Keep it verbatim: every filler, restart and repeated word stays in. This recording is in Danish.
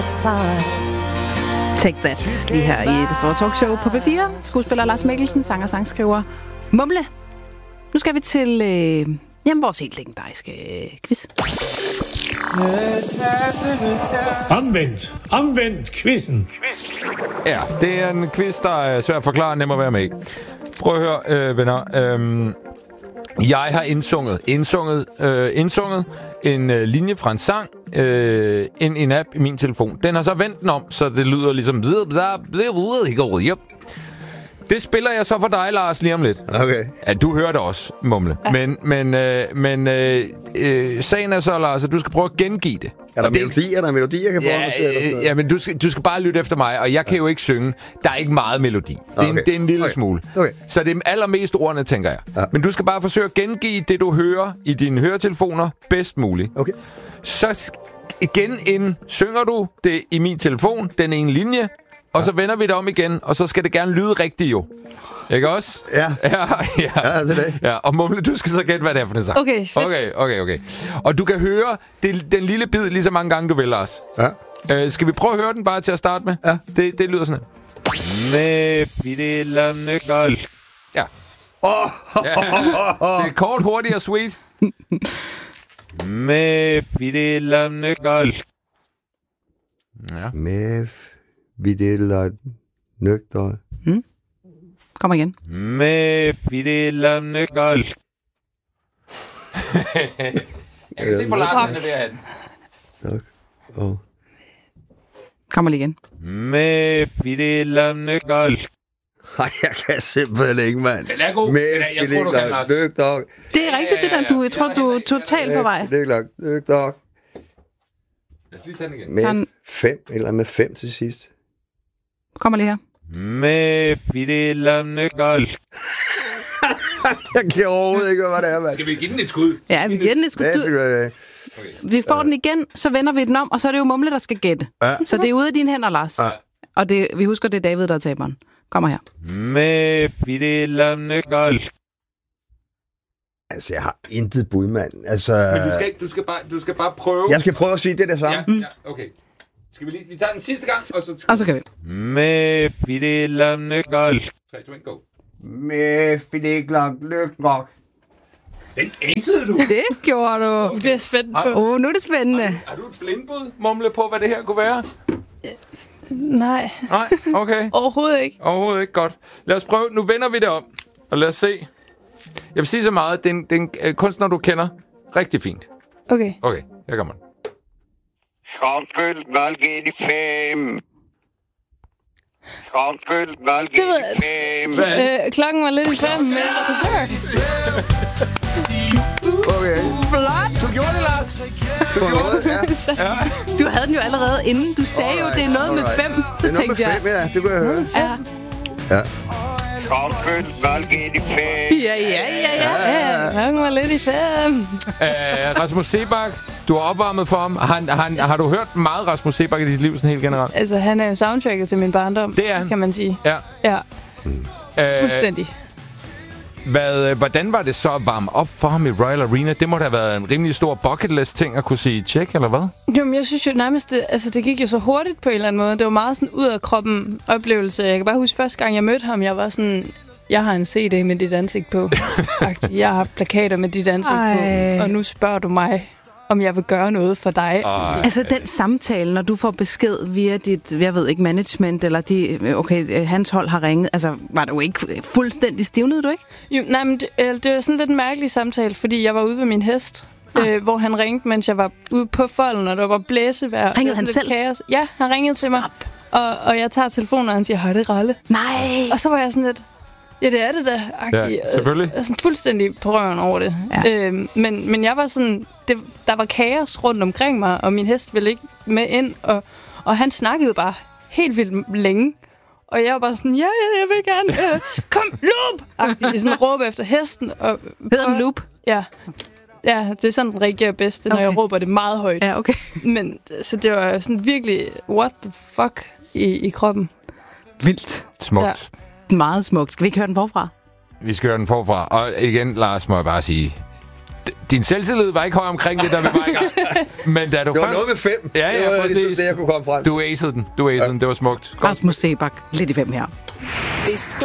Take That, lige her i Det Store Talkshow på P fire. Skuespiller Lars Mikkelsen, sanger og sangskriver Mumle. Nu skal vi til øh, jamen, vores helt legendariske øh, quiz. Omvendt. Omvendt quizzen. Ja, det er en quiz, der er svært at forklare, nem at være med i. Prøv at høre, øh, venner. Øhm, jeg har indsunget, indsunget, øh, indsunget en øh, linje fra en sang øh, ind i en app i min telefon. Den har så vendt den om, så det lyder ligesom... Det spiller jeg så for dig, Lars, lige om lidt. Okay. Ja, du hører det også, Mumle. Ja. Men, men, øh, men øh, øh, sagen er så, Lars, at du skal prøve at gengive det. Er der melodi? Er der melodi, jeg kan ja, forholde mig til? Øh, ja, men du skal, du skal bare lytte efter mig, og jeg kan jo ikke synge. Der er ikke meget melodi. Det er, okay. en, det er en lille okay. smule. Okay. Så det er allermest ordene, tænker jeg. Ja. Men du skal bare forsøge at gengive det, du hører i dine høretelefoner bedst muligt. Okay. Så igen ind synger du det i min telefon, den ene linje, og så vender vi det om igen, og så skal det gerne lyde rigtigt jo. Ikke også? Ja. Ja, ja. Ja, det er det. Ja, og Mumle, du skal så gætte, hvad det er for en sang. Okay, fedt. Okay, okay, okay. Og du kan høre det, den lille bid lige så mange gange, du vil, Lars. Ja. Uh, skal vi prøve at høre den bare til at starte med? Ja. Det, det lyder sådan her. Med fidelerne gold. Ja. Oh. Ja. Det er kort, hurtigt og sweet. Med fidelerne gold. Ja. Med fidelerne nøgter. Hmm. Kom igen. Med fidelerne gold. Jeg kan se på Lars, han er ved at have den. Tak. Oh. Kommer lige igen. Med fidelerne gold. Nej, jeg kan simpelthen ikke, mand. Den er god. Med jeg tror, du kan, Lars. nøgter. Det er rigtigt, det der. Du, jeg tror, du er totalt på vej. Fidelerne nøgter. Lad os lige tage den igen. Med fem, eller med fem til sidst. Kommer lige her. Med fidelerne gold. Jeg kan overhovedet ikke, hvad det er, mand. Skal vi give den et skud? Ja, vi giver den et skud. Ja, Du, okay. vi får den igen, så vender vi den om, og så er det jo Mumle, der skal gætte. Ja. Så det er ude af dine hænder, Lars. Ja. Og det, vi husker, det er David, der er taberen. Kommer her. Med fidelerne gold. Altså, jeg har intet bud, mand. Altså... Men du skal, ikke, du, skal bare, du skal bare prøve. Jeg skal prøve at sige det der samme. Ja, mm. ja, okay. Skal vi lige... Vi tager den sidste gang, og så... Og så kan vi. Med fidelerne gold. tre, to, et, go. Med fidelerne nøgter. Den acede du. Det gjorde du. Okay. Det er spændende. Åh, oh, nu er det spændende. Har, har du et blindbud, Mumle, på, hvad det her kunne være? Nej. Nej, okay. Overhovedet ikke. Overhovedet ikke godt. Lad os prøve. Nu vender vi det om. Og lad os se. Jeg vil sige så meget. Det er en, det er en uh, kunstner, du kender rigtig fint. Okay. Okay, her kommer den. Onkel valget i fem. Onkel valget Det ved i fem. øh, klokken var lidt i fem, men altså, Okay. Flot. Du gjorde det, Lars. Du gjorde det. Ja. Ja. Du havde den jo allerede inden. Du sagde jo, det er noget med fem. Så Det er noget tænkte med jeg... fem, ja. Det kunne jeg høre. Ja. Ja. Onkel valget i fem. Ja, ja, ja, ja. ja, klokken var lidt i fem. Uh, Rasmus Seebach, du har opvarmet for ham. Han, han, har du hørt meget Rasmus Seebach i dit liv sådan helt generelt? Altså, han er jo soundtracket til min barndom. Det er han. Kan man sige. Ja. Ja, Uh, fuldstændig. hvad, hvordan var det så at varme op for ham i Royal Arena? Det må da have været en rimelig stor bucket list ting at kunne sige tjek, eller hvad? Jamen, jeg synes jo nærmest, det, altså, det gik jo så hurtigt på en eller anden måde. Det var meget sådan ud af kroppen oplevelse. Jeg kan bare huske, første gang jeg mødte ham, jeg var sådan... Jeg har en C D med dit ansigt på. Jeg har haft plakater med dit ansigt Ej. på. Og nu spørger du mig, om jeg vil gøre noget for dig. Ej. Altså den samtale, når du får besked via dit, jeg ved ikke, management, eller de, okay, hans hold har ringet, altså var du ikke fuldstændig stivnet, du ikke? Jo, nej, men det, det var sådan lidt en mærkelig samtale, fordi jeg var ude ved min hest, ah. øh, hvor han ringede, mens jeg var ude på folden, og der var blæsevejr. Ringede han selv? Kaos. Ja, han ringede til mig, og, og jeg tager telefonen, og han siger, hej, det er Ralle. Nej! Og så var jeg sådan lidt, ja, det er det da. Ja, selvfølgelig. Jeg er sådan fuldstændig på røven over det. Ja. Øhm, men, men jeg var sådan, det, der var kaos rundt omkring mig, og min hest ville ikke med ind, og, og han snakkede bare helt vildt længe. Og jeg var bare sådan, ja, ja, jeg vil gerne. Øh, kom, loop! Agtig, sådan råbe efter hesten. Og, Hedder den loop? Ja. Ja, det er sådan, den reagerer bedst, når Okay. jeg råber det meget højt. Ja, okay. Men så det var sådan virkelig, what the fuck i, i kroppen. Vildt. Smukt. Ja. Meget smukt. Skal vi ikke høre den forfra? Vi skal høre den forfra. Og igen, Lars, må jeg bare sige, din selvtillid var ikke høj omkring det, der vi var i gang. Men da du Det var først... noget med fem. Ja, ja, det var præcis. det, det, jeg kunne komme frem. Du acede den. Du acede ja. den. Det var smukt. Godt. Rasmus Sebak, lidt i fem her.